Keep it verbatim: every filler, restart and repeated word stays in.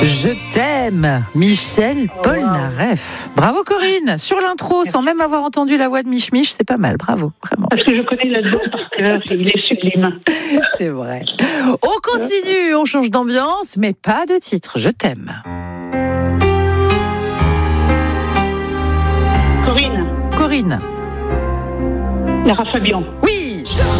Je t'aime, Michel Polnareff. Bravo Corinne, sur l'intro, sans même avoir entendu la voix de Mich Mich, c'est pas mal, bravo, vraiment. Parce que je connais l'album par cœur, il est sublime. C'est vrai. On continue, on change d'ambiance, mais pas de titre, je t'aime. Corinne. Corinne. Lara Fabian. Oui.